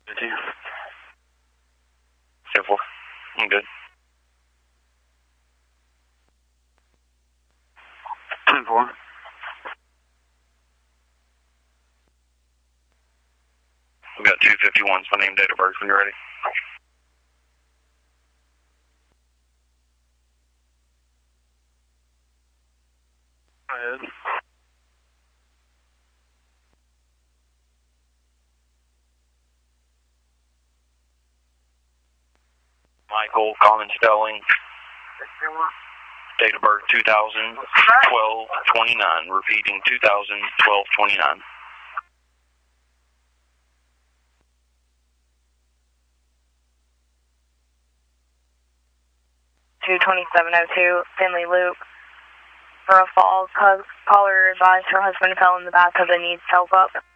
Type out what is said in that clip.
Good to you. 10-4. I'm good. 10-4. We got 251's my name, date of birth when you're ready. Go ahead. Michael Common Spelling. Date of birth 2012-29. Repeating 2012-29. 2702, Finley Loop. Borough Falls, caller advised her husband fell in the bathtub and needs help up.